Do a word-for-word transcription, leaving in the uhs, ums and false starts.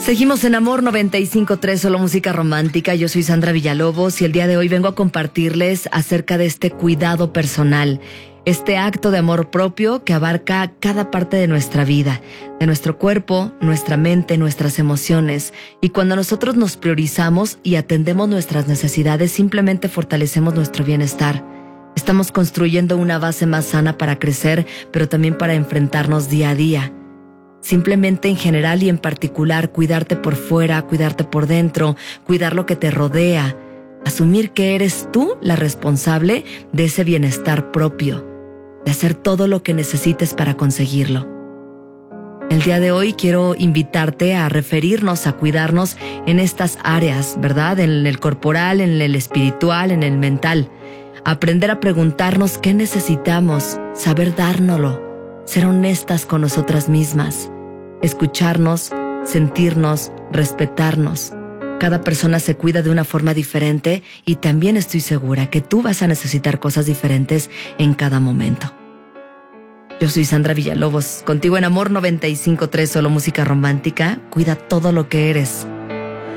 Seguimos en Amor noventa y cinco punto tres, solo música romántica. Yo soy Sandra Villalobos y el día de hoy vengo a compartirles acerca de este cuidado personal, este acto de amor propio que abarca cada parte de nuestra vida, de nuestro cuerpo, nuestra mente, nuestras emociones. Y cuando nosotros nos priorizamos y atendemos nuestras necesidades, simplemente fortalecemos nuestro bienestar. Estamos construyendo una base más sana para crecer, pero también para enfrentarnos día a día. Simplemente en general y en particular, cuidarte por fuera, cuidarte por dentro, cuidar lo que te rodea, asumir que eres tú la responsable de ese bienestar propio, de hacer todo lo que necesites para conseguirlo. El día de hoy quiero invitarte a referirnos, a cuidarnos en estas áreas, ¿verdad? En el corporal, en el espiritual, en el mental. Aprender a preguntarnos qué necesitamos, saber dárnoslo, ser honestas con nosotras mismas, escucharnos, sentirnos, respetarnos. Cada persona se cuida de una forma diferente y también estoy segura que tú vas a necesitar cosas diferentes en cada momento. Yo soy Sandra Villalobos, contigo en Amor noventa y cinco punto tres, solo música romántica. Cuida todo lo que eres.